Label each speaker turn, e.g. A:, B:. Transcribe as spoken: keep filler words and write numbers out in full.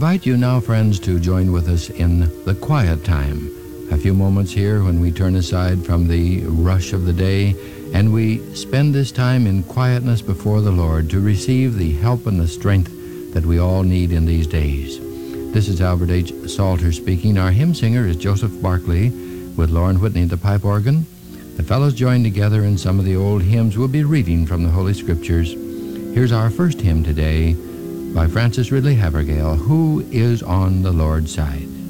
A: invite you now, friends, to join with us in the quiet time. A few moments here when we turn aside from the rush of the day and we spend this time in quietness before the Lord to receive the help and the strength that we all need in these days. This is Albert H. Salter speaking. Our hymn singer is Joseph Barkley with Lauren Whitney at the pipe organ. The fellows joined together in some of the old hymns. We'll be reading from the Holy Scriptures. Here's our first hymn today by Francis Ridley Havergal, Who is on the Lord's Side?